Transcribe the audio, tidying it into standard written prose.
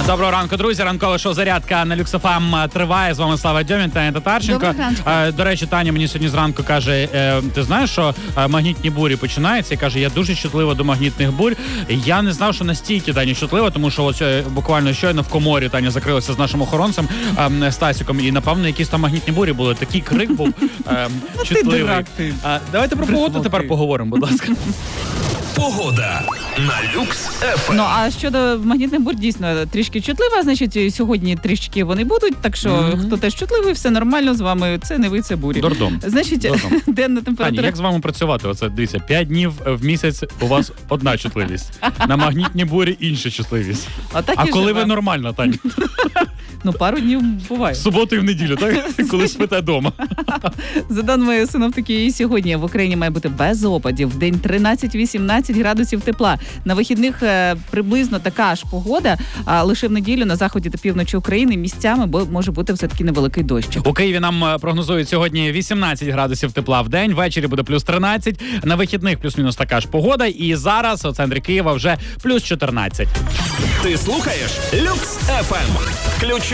Доброго ранку, друзі. Ранкове шоу «Зарядка» на Люкс ФМ триває. З вами Слава Дьомін, Таня Татарченко. До речі, Таня мені сьогодні зранку каже, ти знаєш, що магнітні бурі починаються? І каже, я дуже чутлива до магнітних бурь. Я не знав, що настільки Таня чутлива, тому що ось буквально щойно в коморі Таня закрилася з нашим охоронцем Стасіком. І, напевно, якісь там магнітні бурі були. Такий крик був чутливий. Давайте про погоду тепер поговоримо, будь ласка. Погода на Люкс ФМ. Ну, а щодо магнітних бурь, дійсно, трішки чутлива, значить, сьогодні трішки вони будуть, так що, хто теж чутливий, все нормально з вами, це не ви, це бурі. Дордом. Значить, денна температура... Таня, як з вами працювати? Оце, дивіться, 5 днів в місяць у вас одна чутливість. На магнітні бурі інша чутливість. А коли ви нормально, Таня? Ну, пару днів буває. В суботу і в неділю, так? Коли спите вдома. За даними синоптики, і сьогодні в Україні має бути без опадів. В день 13-18 градусів тепла. На вихідних приблизно така ж погода, а лише в неділю на заході та півночі України місцями може бути все-таки невеликий дощ. У Києві нам прогнозують сьогодні 18 градусів тепла в день, ввечері буде плюс 13, на вихідних плюс-мінус така ж погода, і зараз у центрі Києва вже плюс 14. Ти слухаєш Люкс ФМ. Включай